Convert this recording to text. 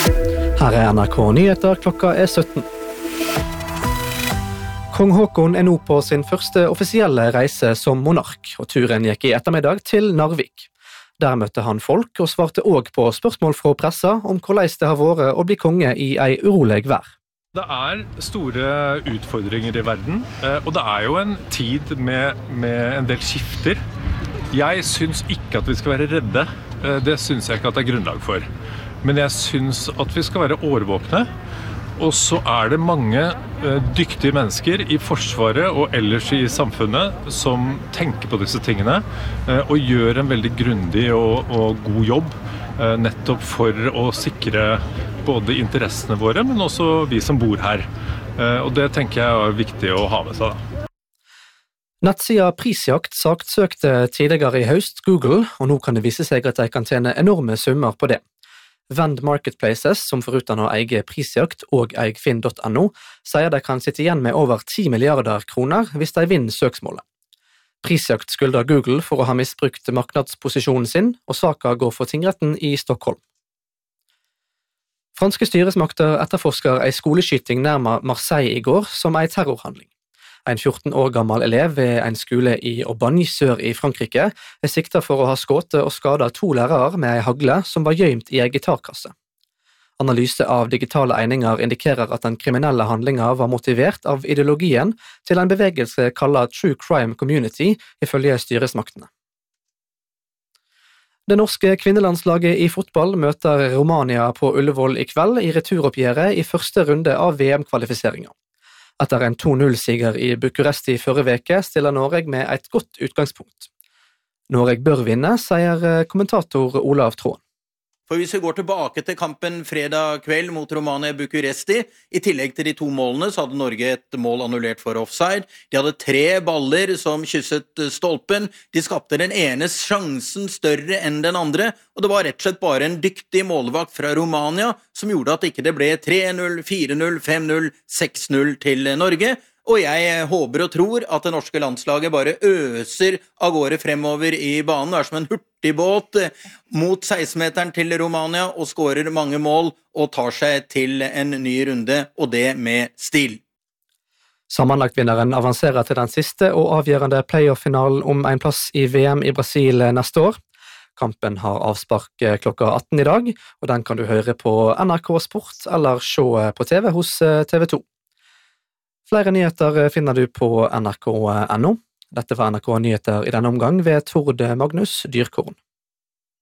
Her NRK Nyheter, klokka 17. Kong Haakon nå på sin første offisielle reise som monark, og turen gikk i ettermiddag til Narvik. Der møtte han folk og svarte også på spørsmål fra pressa om hvordan det har vært å bli konge i ei urolig vær. Det store utfordringer i verden, og det jo en tid med en del skifter. Jeg synes ikke at vi skal være redde, det synes jeg ikke at det grunnlag for. Men jeg synes at vi skal være årvåkne, og så det mange dyktige mennesker i forsvaret og ellers i samfunnet som tenker på disse tingene og gjør en veldig grundig og god jobb nettopp for å sikre både interessene våre, men også vi som bor her. Og det tenker jeg viktig å ha med seg da. Nettsida Prisjakt saksøkte tidligere i høst Google, og nå kan det vise seg at de kan tjene enorme summer på det. Vend Marketplaces, som foruten å eie Prisjakt og eier Finn.no, sier de kan sitte igjen med over 10 milliarder kroner hvis de vinner søksmålet. Prisjakt skylder Google for å ha misbrukt marknadsposisjonen sin, og saken går for tingretten i Stockholm. Franske styresmakter etterforsker en skoleskyting nærmere Marseille i går som en terrorhandling. En 14 år gammel elev ved en skole i Aubagne sør i Frankrike siktet for å ha skutt og skadet 2 lærere med en hagle som var gjemt i en gitarkasse. Analyse av digitale egninger indikerer at den kriminelle handlingen var motivert av ideologien til en bevegelse kallet True Crime Community, ifølge styresmaktene. Det norske kvinnelandslaget i fotball møter Romania på Ullevål i kveld i returoppgjøret i første runde av VM-kvalifiseringen. Etter en 2-0-siger i Bucuresti forrige uke stiller Norge med et godt utgangspunkt. Norge bør vinne, sier kommentator Olav Tråen. For hvis vi går tilbake til kampen fredag kveld mot Romania Bucuresti, i tillegg til de 2 målene, så hadde Norge et mål annullert for offside. De hadde 3 baller som kysset stolpen. De skapte den ene sjansen større enn den andre, og det var rett og slett bare en dyktig målvakt fra Romania som gjorde at ikke det ble 3-0, 4-0, 5-0, 6-0 til Norge. Og jeg håper og tror at det norske landslaget bare øser av gårde fremover i banen. Det som en hurtigbåt mot 16-meteren til Romania og skårer mange mål og tar seg til en ny runde, og det med stil. Sammenlagtvinneren avanserer til den siste og avgjørende playoff-finalen om en plass i VM i Brasil neste år. Kampen har avspark klokka 18 i dag, og den kan du høre på NRK Sport eller se på TV hos TV 2. Flere nyheter finner du på nrk.no. Dette var NRK Nyheter i denne omgang ved Tord Magnus Dyrkorn.